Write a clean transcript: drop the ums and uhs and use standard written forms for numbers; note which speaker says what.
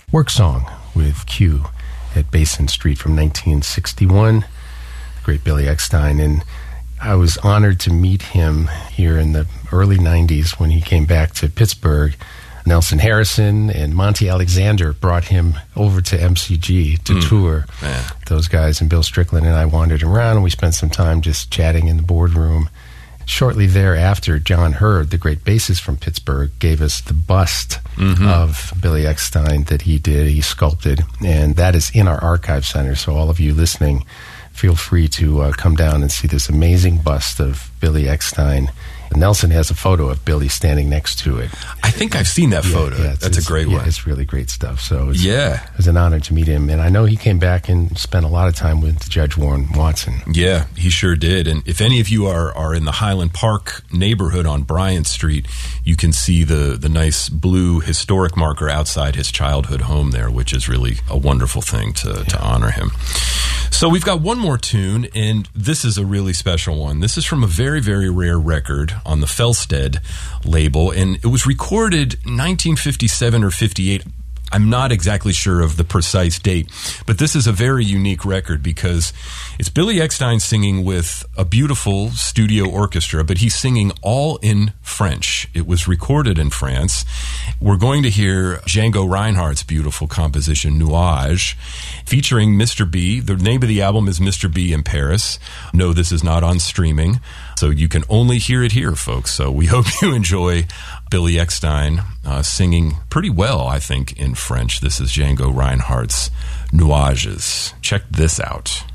Speaker 1: Work Song with Q at Basin Street from 1961, the great Billy Eckstine. And I was honored to meet him here in the early 90s when he came back to Pittsburgh. Nelson Harrison and Monty Alexander brought him over to MCG to tour.
Speaker 2: Man.
Speaker 1: Those guys, and Bill Strickland and I wandered around, and we spent some time just chatting in the boardroom. Shortly thereafter, John Hurd, the great bassist from Pittsburgh, gave us the bust of Billy Eckstine that he sculpted, and that is in our archive center. So all of you listening, feel free to come down and see this amazing bust of Billy Eckstine. Nelson has a photo of Billy standing next to it.
Speaker 2: I think I've seen that photo. Yeah, that's a great one.
Speaker 1: It's really great stuff. So it was an honor to meet him. And I know he came back and spent a lot of time with Judge Warren Watson.
Speaker 2: Yeah, he sure did. And if any of you are in the Highland Park neighborhood on Bryant Street, you can see the nice blue historic marker outside his childhood home there, which is really a wonderful thing to honor him. So we've got one more tune, and this is a really special one. This is from a very, very rare record on the Felstead label, and it was recorded 1957 or 58. I'm not exactly sure of the precise date, but this is a very unique record because it's Billy Eckstine singing with a beautiful studio orchestra, but he's singing all in French. It was recorded in France. We're going to hear Django Reinhardt's beautiful composition, Nuage, featuring Mr. B. The name of the album is Mr. B in Paris. No, this is not on streaming, so you can only hear it here, folks. So we hope you enjoy Billy Eckstine singing pretty well, I think, in French. This is Django Reinhardt's Nuages. Check this out.